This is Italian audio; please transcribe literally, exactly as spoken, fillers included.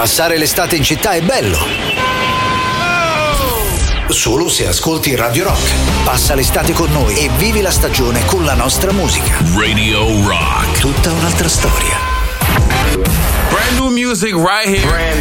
Passare l'estate in città è bello. Solo se ascolti Radio Rock. Passa l'estate con noi e vivi la stagione con la nostra musica. Radio Rock. Tutta un'altra storia. Brand new music right here. Brand